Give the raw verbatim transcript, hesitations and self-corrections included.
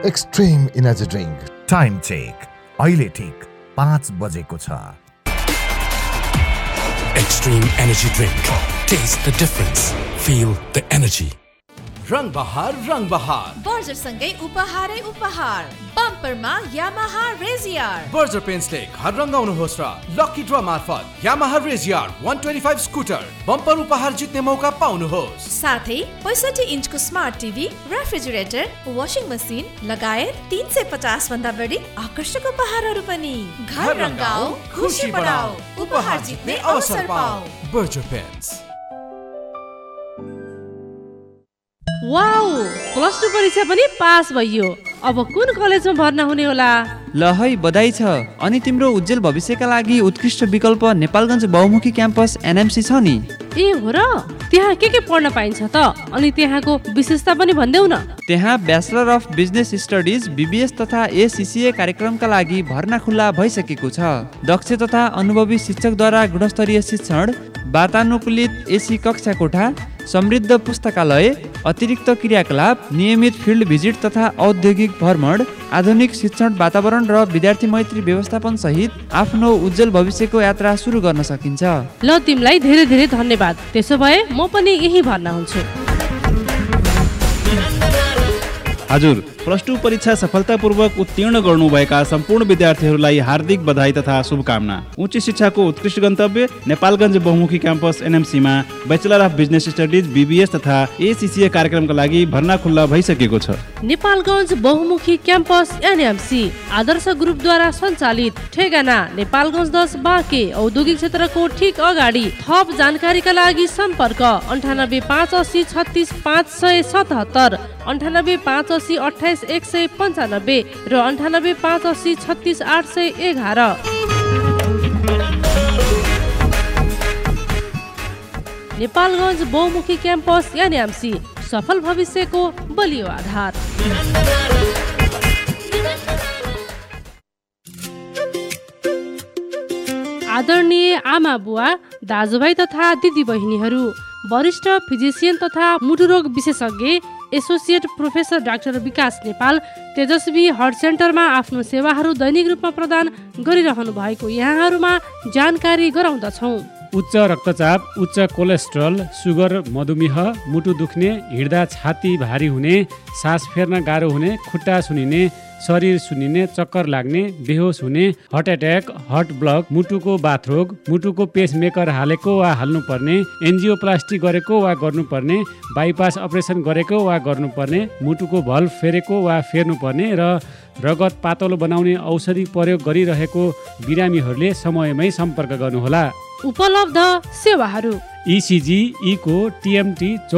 Extreme energy drink. Time check अहिले ठिक पाँच बजेको छ। Extreme energy drink. Taste the difference. Feel the energy. रंग बहार रंग बहार बर्जर सँगै उपहारै उपहार बम्परमा यामाहा रेजियर। बर्जर पेन्ट्सले घर रंगाउनुहोस् र लकी ड्र मार्फत यामाहा रेजियर एक सय पच्चीस स्कुटर बम्पर उपहार जित्ने मौका पाउनुहोस्। साथै पैँसठी इन्चको smart TV, refrigerator, washing machine लगायत तीन सय पचास भन्दा बढी आकर्षक उपहारहरू पनि। घर रंगाऊ, खुशी बढाऊ, उपहार जित्ने अवसर पाऊ। Berger paints. Wow, plus two परीक्षा पनि पास भइयो। अब कुन कलेजमा भर्ना हुने होला? ल है बधाई छ। अनि तिम्रो उज्जवल भविष्यका लागि उत्कृष्ट विकल्प नेपालगञ्ज बहुमुखी क्याम्पस एनएमसी छ नि। ए हो र? त्यहाँ के के पढ्न पाइन्छ त? अनि त्यहाँको विशेषता पनि भन्देऊ न। त्यहाँ bachelor of business studies BBS तथा एसीसीए कार्यक्रमका लागि भर्ना खुल्ला भइसकेको छ। दक्ष तथा अनुभवी शिक्षकद्वारा गुणस्तरीय शिक्षण, वातानुकूलित एसी कक्षा कोठा, समृद्ध पुस्तकालय, अतिरिक्त क्रियाकलाप, नियमित फिल्ड भिजिट तथा औद्योगिक भ्रमण, आधुनिक शिक्षण वातावरण र विद्यार्थी मैत्री व्यवस्थापन सहित आफ्नो उज्जवल भविष्यको यात्रा सुरु गर्न सकिन्छ। ल तिमीलाई धेरै धेरै धन्यवाद। त्यसो भए म पनि यही भर्ना हुन्छु। हजुर, प्लस टू परीक्षा सफलतापूर्वक उत्तीर्ण गर्नुभएका सम्पूर्ण विद्यार्थीहरूलाई हार्दिक बधाई तथा शुभकामना। उच्च शिक्षाको उत्कृष्ट गन्तव्य नेपालगञ्ज बहुमुखी campus एनएमसीमा bachelor of business studies BBS तथा एसीसीए कार्यक्रमका लागि भर्ना खुल्ला भइसकेको छ। नेपालगञ्ज बहुमुखी क्याम्पस एनएमसी आदर्श ग्रुपद्वारा सञ्चालित, ठेगाना नेपालगञ्ज दस बाँके, औद्योगिक क्षेत्रको ठिक अगाडि। थप जानकारीका लागि सम्पर्क अन्ठानब्बे पाँच असी छत्तिस पाँच सय सतहत्तर, अन्ठानब्बे पाँच असी अठाइस एक सय पन्चानब्बे र अन्ठानब्बे पाँच असी छत्तिस आठ सय एघार। नेपालगञ्ज बहुमुखी क्याम्पस एनएमसी, सफल भविष्यको बलियो आधार। आदरणीय आमा बुवा, दाजुभाइ तथा दिदी बहिनीहरू, वरिष्ठ फिजिसियन तथा मुटुरोग विशेषज्ञ एसोसिएट प्रोफेसर डाक्टर विकास नेपाल तेजस्वी हर्ट सेन्टरमा आफ्नो सेवाहरू दैनिक रूपमा प्रदान गरिरहनु भएको यहाँहरूमा जानकारी गराउँदछौँ। उच्च रक्तचाप, उच्च कोलेस्ट्रल, सुगर, मधुमेह, मुटु दुख्ने, हिँड्दा छाती भारी हुने, सास फेर्न गाह्रो हुने, खुट्टा सुनिने, शरीर सुनिने, चक्कर लाग्ने, बेहोस हुने, हार्ट एट्याक, हार्ट ब्लक, मुटुको बाथरोग, मुटुको पेसमेकर हालेको वा हाल्नुपर्ने, एन्जियोप्लास्टी गरेको वा गर्नुपर्ने, बाइपास अपरेसन गरेको वा गर्नुपर्ने, मुटुको भल्भ फेरेको वा फेर्नुपर्ने र रगत पातलो बनाउने औषधि प्रयोग गरिरहेको बिरामीहरूले समयमै सम्पर्क गर्नुहोला। उपलब्ध सेवाहरू: इसिजी, इको, टिएमटी